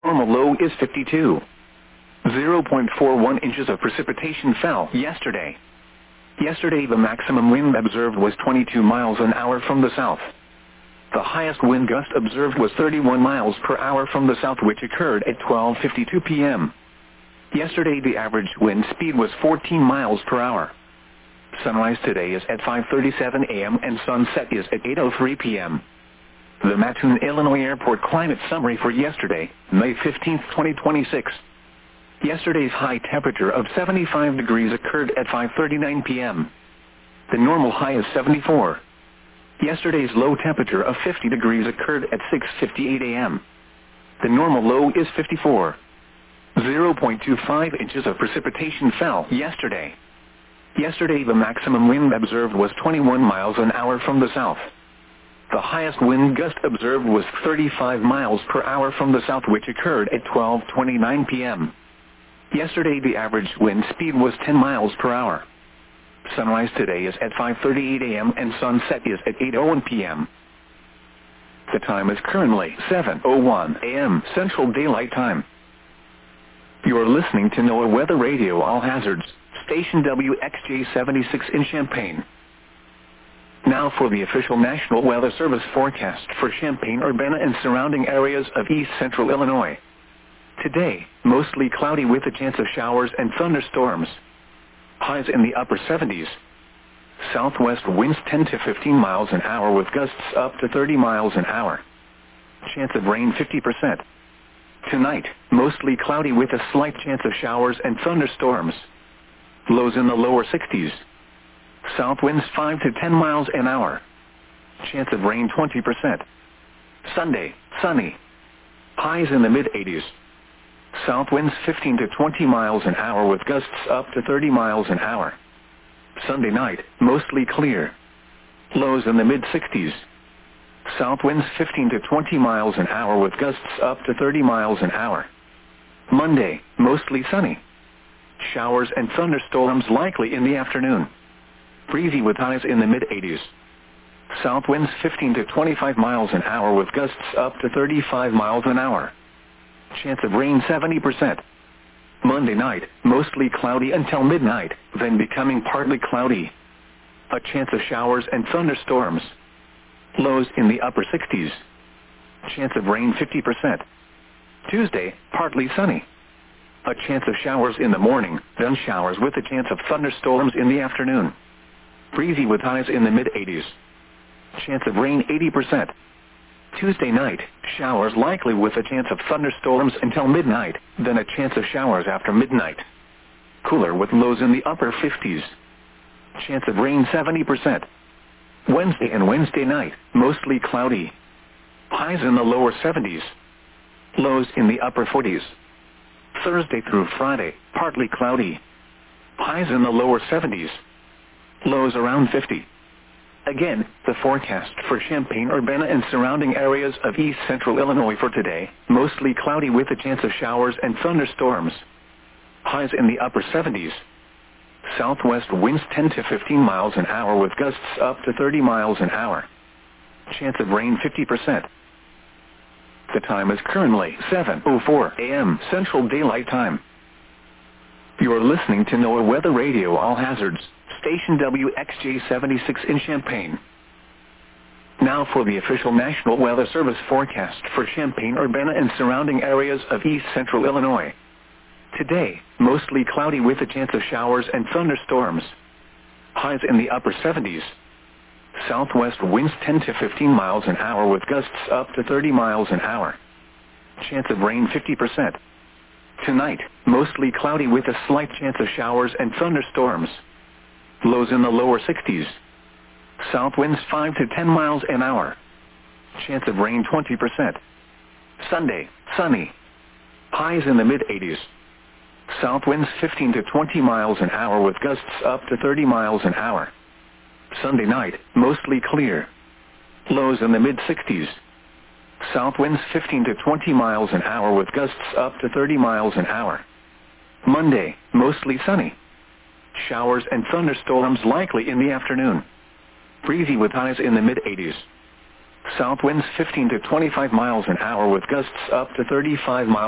Normal low is 52. 0.41 inches of precipitation fell yesterday. Yesterday the maximum wind observed was 22 miles an hour from the south. The highest wind gust observed was 31 miles per hour from the south, which occurred at 12:52 p.m. Yesterday the average wind speed was 14 miles per hour. Sunrise today is at 5:37 a.m. and sunset is at 8:03 p.m. The Mattoon, Illinois Airport climate summary for yesterday, May 15, 2026. Yesterday's high temperature of 75 degrees occurred at 5:39 p.m. The normal high is 74. Yesterday's low temperature of 50 degrees occurred at 6:58 a.m. The normal low is 54. 0.25 inches of precipitation fell yesterday. Yesterday the maximum wind observed was 21 miles an hour from the south. The highest wind gust observed was 35 miles per hour from the south, which occurred at 12:29 p.m. Yesterday the average wind speed was 10 miles per hour. Sunrise today is at 5:38 a.m. and sunset is at 8:01 p.m. The time is currently 7:01 a.m. Central Daylight Time. You are listening to NOAA Weather Radio All Hazards, station WXJ76 in Champaign. Now for the official National Weather Service forecast for Champaign-Urbana and surrounding areas of east central Illinois. Today, mostly cloudy with a chance of showers and thunderstorms. Highs in the upper 70s. Southwest winds 10 to 15 miles an hour with gusts up to 30 miles an hour. Chance of rain 50%. Tonight, mostly cloudy with a slight chance of showers and thunderstorms. Lows in the lower 60s. South winds 5 to 10 miles an hour. Chance of rain 20%. Sunday, sunny. Highs in the mid-80s. South winds 15 to 20 miles an hour with gusts up to 30 miles an hour. Sunday night, mostly clear. Lows in the mid-60s. South winds 15 to 20 miles an hour with gusts up to 30 miles an hour. Monday, mostly sunny. Showers and thunderstorms likely in the afternoon. Breezy with highs in the mid-80s. South winds 15 to 25 miles an hour with gusts up to 35 miles an hour. Chance of rain 70%. Monday night, mostly cloudy until midnight, then becoming partly cloudy. A chance of showers and thunderstorms. Lows in the upper 60s. Chance of rain 50%. Tuesday, partly sunny. A chance of showers in the morning, then showers with a chance of thunderstorms in the afternoon. Breezy with highs in the mid-80s. Chance of rain 80%. Tuesday night, showers likely with a chance of thunderstorms until midnight, then a chance of showers after midnight. Cooler with lows in the upper 50s. Chance of rain 70%. Wednesday and Wednesday night, mostly cloudy. Highs in the lower 70s. Lows in the upper 40s. Thursday through Friday, partly cloudy. Highs in the lower 70s. Lows around 50. Again, the forecast for Champaign-Urbana and surrounding areas of east central Illinois for today, mostly cloudy with a chance of showers and thunderstorms. Highs in the upper 70s. Southwest winds 10 to 15 miles an hour with gusts up to 30 miles an hour. Chance of rain 50%. The time is currently 7:04 a.m. Central Daylight Time. You are listening to NOAA Weather Radio All Hazards, station WXJ76 in Champaign. Now for the official National Weather Service forecast for Champaign-Urbana and surrounding areas of east central Illinois. Today, mostly cloudy with a chance of showers and thunderstorms. Highs in the upper 70s. Southwest winds 10 to 15 miles an hour with gusts up to 30 miles an hour. Chance of rain 50%. Tonight, mostly cloudy with a slight chance of showers and thunderstorms. Lows in the lower 60s. South winds 5 to 10 miles an hour. Chance of rain 20%. Sunday, sunny. Highs in the mid-80s. South winds 15 to 20 miles an hour with gusts up to 30 miles an hour. Sunday night, mostly clear. Lows in the mid-60s. South winds 15 to 20 miles an hour with gusts up to 30 miles an hour. Monday, mostly sunny. Showers and thunderstorms likely in the afternoon. Breezy with highs in the mid-80s. South winds 15 to 25 miles an hour with gusts up to 35 miles